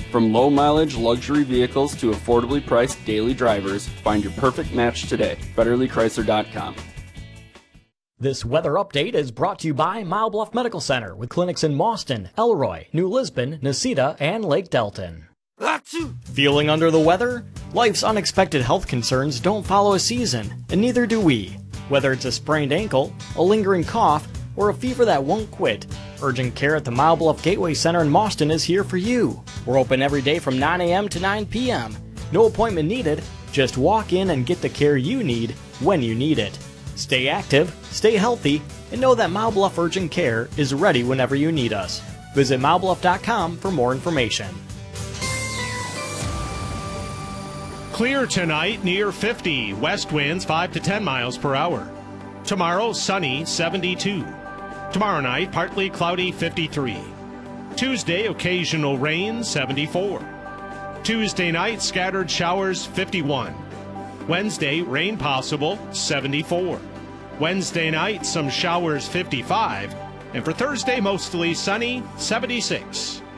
From low-mileage luxury vehicles to affordably priced daily drivers, find your perfect match today. FederlyChrysler.com. This weather update is brought to you by Mile Bluff Medical Center with clinics in Mauston, Elroy, New Lisbon, Necedah, and Lake Delton. Feeling under the weather? Life's unexpected health concerns don't follow a season, and neither do we. Whether it's a sprained ankle, a lingering cough, or a fever that won't quit, urgent care at the Mile Bluff Gateway Center in Mauston is here for you. We're open every day from 9 a.m. to 9 p.m. No appointment needed, just walk in and get the care you need when you need it. Stay active, stay healthy, and know that Mile Bluff Urgent Care is ready whenever you need us. Visit milebluff.com for more information. Clear tonight, near 50. West winds 5 to 10 miles per hour. Tomorrow, sunny, 72. Tomorrow night, partly cloudy, 53. Tuesday, occasional rain, 74. Tuesday night, scattered showers, 51. Wednesday, rain possible, 74. Wednesday night, some showers, 55. And for Thursday, mostly sunny, 76.